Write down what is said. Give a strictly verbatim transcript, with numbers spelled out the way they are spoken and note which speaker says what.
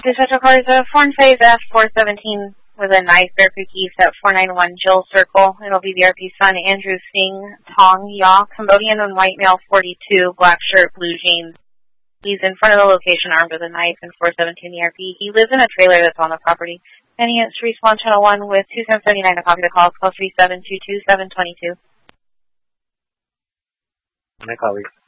Speaker 1: Dispatcher cars, uh, four and five F four seventeen with a knife, Bear Creek East at four ninety-one Jill Circle. It'll be the R P son, Andrew Singh Tong Ya, Cambodian and white male, forty-two, black shirt, blue jeans. He's in front of the location armed with a knife in four seventeen E R P. He lives in a trailer that's on the property. Any to respond channel one with two seven seven nine to copy the call. Call three seven two two seven two two.
Speaker 2: My colleague.